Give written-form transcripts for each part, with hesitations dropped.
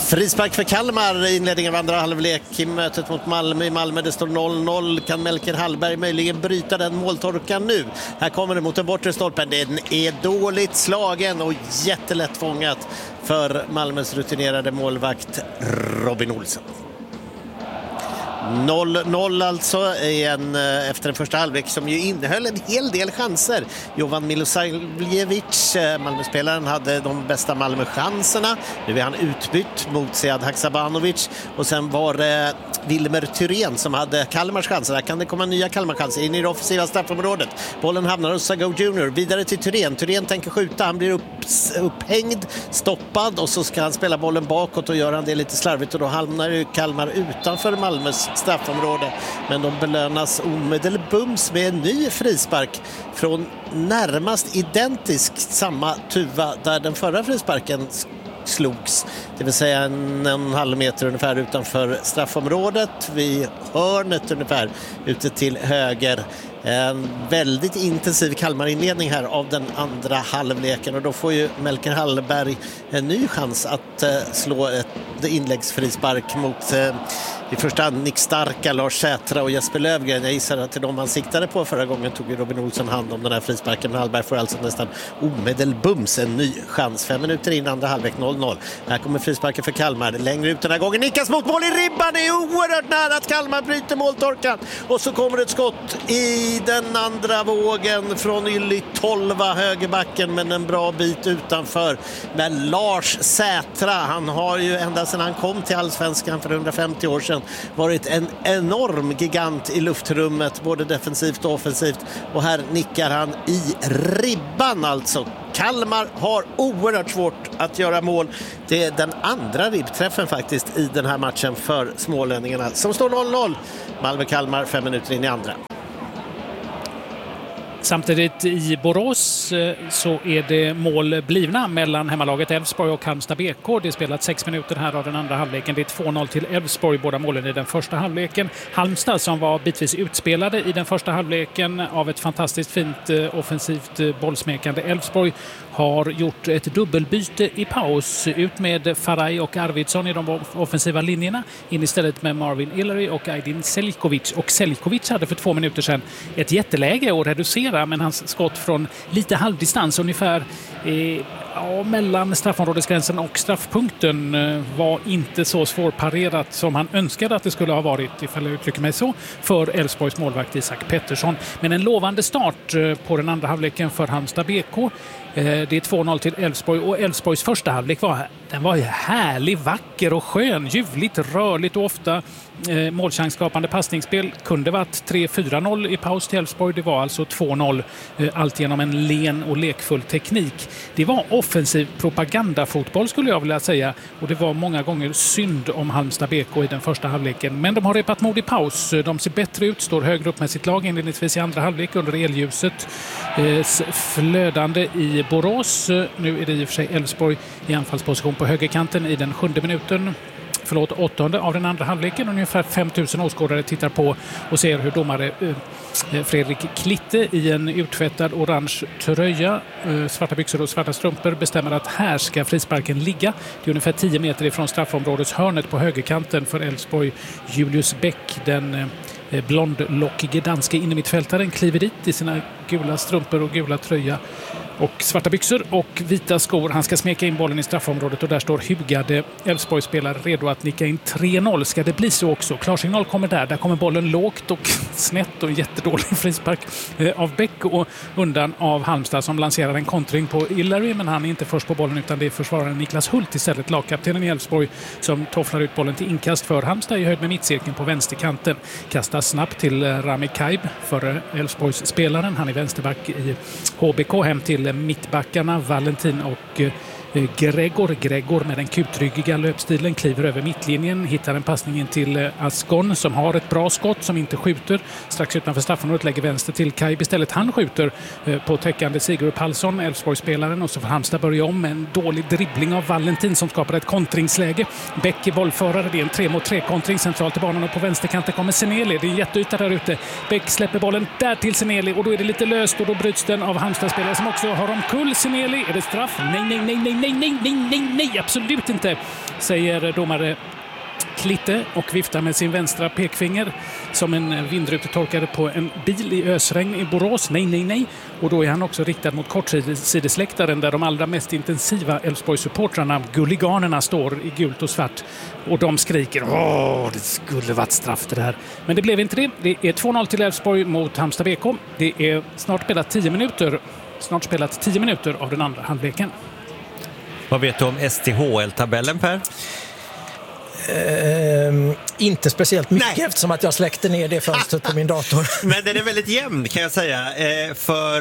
Frispark för Kalmar i inledningen av andra halvlek i mötet mot Malmö. I Malmö det står 0-0. Kan Melker Hallberg möjligen bryta den måltorkan nu? Här kommer det mot den bortre stolpen. Den är dåligt slagen och jättelätt fångat för Malmös rutinerade målvakt Robin Olsen. 0-0 alltså igen efter den första halvlek som ju innehöll en hel del chanser. Jovan Milosavljevic, Malmöspelaren, hade de bästa Malmö-chanserna. Nu är han utbytt mot Sead Haksabanovic och sen var det Wilmer Thyrén som hade Kalmars chanser. Där kan det komma nya Kalmar-chanser in i det offensiva straffområdet. Bollen hamnar hos Sago Junior, vidare till Thyrén. Thyrén tänker skjuta, han blir upphängd, stoppad och så ska han spela bollen bakåt och gör han det lite slarvigt och då hamnar ju Kalmar utanför Malmös straffområde, men de belönas omedelbums med en ny frispark från närmast identiskt samma tuva där den förra frisparken slogs, det vill säga en halv meter ungefär utanför straffområdet vid hörnet ungefär ute till höger. En väldigt intensiv Kalmar-inledning här av den andra halvleken och då får ju Melker Hallberg en ny chans att slå ett inläggsfrispark mot i första hand Nick Starka, Lars Sätra och Jesper Lövgren. Jag gissar att till de han siktade på förra gången tog ju Robin Olsson hand om den här frisparken, men Hallberg får alltså nästan omedelbums en ny chans. 5 minuter in andra halvlek, 0-0. Här kommer frisparken för Kalmar. Längre ut den här gången, nickas mot mål i ribban. Det är oerhört nära att Kalmar bryter måltorkan. Och så kommer ett skott i den andra vågen från Ylli 12 högerbacken, men en bra bit utanför. Men Lars Sätra, han har ju ända sedan han kom till Allsvenskan för 150 år sedan varit en enorm gigant i luftrummet, både defensivt och offensivt. Och här nickar han i ribban alltså. Kalmar har oerhört svårt att göra mål. Det är den andra ribbträffen faktiskt i den här matchen för smålänningarna som står 0-0. Malmö-Kalmar 5 minuter in i andra. Samtidigt i Borås så är det mål blivna mellan hemmalaget Elfsborg och Halmstad BK. Det är spelat 6 minuter här av den andra halvleken. Det är 2-0 till Elfsborg, båda målen i den första halvleken. Halmstad som var bitvis utspelade i den första halvleken av ett fantastiskt fint offensivt bollsmekande Elfsborg har gjort ett dubbelbyte i paus. Ut med Faraj och Arvidsson i de offensiva linjerna. In istället med Marvin Illeri och Aydin Seljkovic. Och Seljkovic hade för 2 minuter sedan ett jätteläge att reducera, men hans skott från lite halvdistans ungefär mellan straffområdesgränsen och straffpunkten var inte så svårparerat som han önskade att det skulle ha varit, ifall jag uttrycker mig så, för Elfsborgs målvakt Isak Pettersson. Men en lovande start på den andra halvleken för Halmstad BK. Det är 2-0 till Elfsborg och Elfsborgs första halvlek var härlig, vacker och skön, ljuvligt, rörligt och ofta målchansskapande passningsspel. Kunde varit 3-4-0 i paus till Elfsborg. Det var alltså 2-0, allt genom en len och lekfull teknik. Det var offensiv propagandafotboll skulle jag vilja säga, och det var många gånger synd om Halmstad BK i den första halvleken. Men de har repat mod i paus. De ser bättre ut, står högre upp med sitt lag inledningsvis i andra halvlek under elljuset flödande i Borås. Nu är det i och för sig Elfsborg i anfallsposition på högerkanten i den 7:e minuten. 8:e av den andra halvleken. Ungefär 5000 åskådare tittar på och ser hur domare Fredrik Klitte i en uttvättad orange tröja, svarta byxor och svarta strumpor bestämmer att här ska frisparken ligga. Det är ungefär 10 meter ifrån straffområdets hörnet på högerkanten för Elfsborg. Julius Bäck, den blondlockige danske innermittfältaren, kliver dit i sina gula strumpor och gula tröja och svarta byxor och vita skor. Han ska smeka in bollen i straffområdet och där står hugade Elfsborg-spelare redo att nicka in 3-0. Ska det bli så också? Klarsignal kommer där kommer bollen lågt och snett och jättedålig frispark av Bäck och undan av Halmstad som lanserar en kontring på Illeri, men han är inte först på bollen utan det är försvararen Niklas Hult istället, lagkaptenen i Elfsborg, som tofflar ut bollen till inkast för Halmstad i höjd med mittcirkeln på vänsterkanten. Kastas snabbt till Rami Kaib för Elfsborgs spelaren. Han är vänsterback i HBK hem till mittbackarna Valentin och Gregor med den kutryggiga löpstilen kliver över mittlinjen, hittar en passning in till Ascon som har ett bra skott som inte skjuter. Strax utanför straffområdet lägger vänster till Kaib istället. Han skjuter på täckande Sigurd Palsson, Elfsborgsspelaren, och så får Halmstad börja om med en dålig dribbling av Valentin som skapar ett kontringsläge. Bäck är bollförare, det är en 3-mot-3-kontring centralt i banan och på vänsterkanten kommer Seneli. Det är en jätteyta där ute. Bäck släpper bollen där till Seneli och då är det lite löst och då bryts den av Halmstad-spelare som också har omkull Seneli. Är det straff? Nej. nej, absolut inte, säger domare Klitte och viftar med sin vänstra pekfinger som en vindrutetorkare på en bil i ösregn i Borås. Nej. Och då är han också riktad mot kortsidesläktaren där de allra mest intensiva Elfsborg-supportrarna, gulliganerna, står i gult och svart. Och de skriker, det skulle varit straff det här. Men det blev inte det. Det är 2-0 till Elfsborg mot Halmstad BK. Det är snart spelat 10 minuter av den andra halvleken. Vad vet du om STHL-tabellen, Per? Inte speciellt mycket. Nej. Eftersom att jag släckte ner det fönstret på min dator. Men den är väldigt jämn, kan jag säga, för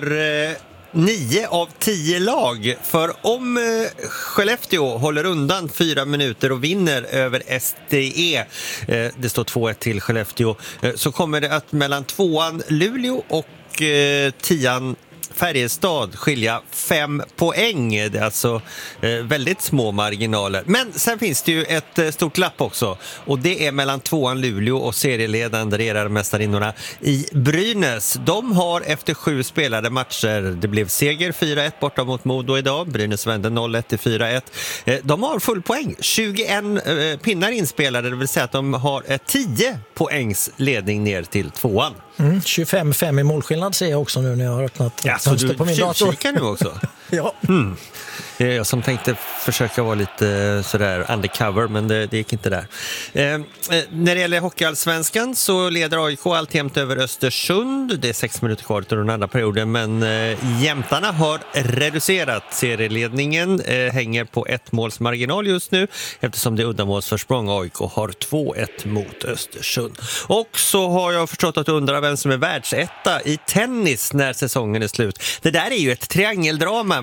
9 av 10 lag. För om Skellefteå håller undan 4 minuter och vinner över SDE, det står 2-1 till Skellefteå, så kommer det att mellan 2an Luleå och 10an Färjestad skilja 5 poäng. Det är alltså väldigt små marginaler. Men sen finns det ju ett stort glapp också. Och det är mellan 2an Luleå och serieledande regerarmästarinnorna i Brynäs. De har efter 7 spelade matcher, det blev seger 4-1 borta mot Modo idag. Brynäs vände 0-1 till 4-1. De har full poäng. 21 pinnar inspelade, det vill säga att de har 10 poängs ledning ner till 2an. 25-5 i målskillnad ser jag också nu när jag har öppnat fönster på min dator. Kikar nu också? Ja. Det är jag som tänkte försöka vara lite sådär undercover, men det gick inte där. När det gäller hockeyallsvenskan så leder AIK alltjämt över Östersund. Det är 6 minuter kvar till den andra perioden, men jämtarna har reducerat serieledningen. Hänger på 1 måls marginal just nu eftersom det är uddamålsförsprång. AIK har 2-1 mot Östersund. Och så har jag förstått att du undrar vem som är världsetta i tennis när säsongen är slut. Det där är ju ett triangeldrama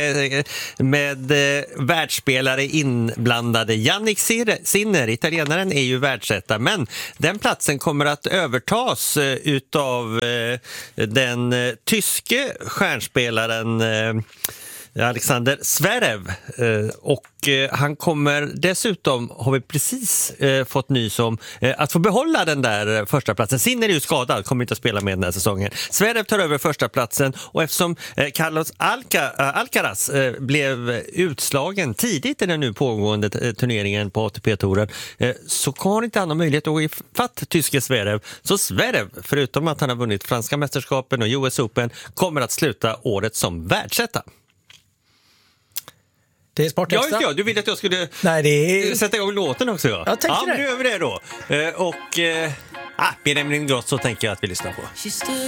med världsspelare inblandade. Jannik Sinner, italienaren, är ju världsetta, men den platsen kommer att övertas utav den tyske stjärnspelaren Alexander Zverev, och han kommer dessutom, har vi precis fått nys om, att få behålla den där första platsen. Sinner är ju skadad, kommer inte att spela med den här säsongen. Zverev tar över första platsen, och eftersom Carlos Alcaraz blev utslagen tidigt i den nu pågående turneringen på ATP-touren, så har inte han möjlighet att gå i fatt tyske Zverev. Så Zverev, förutom att han har vunnit franska mästerskapen och US Open, kommer att sluta året som världsetta. Det är Sportextra. Ja, du ville att jag skulle sätta igång låten också. Ja, jag tänkte det. Nu gör vi det då. Och Benjamin Ingrosso tänker jag att vi lyssnar på.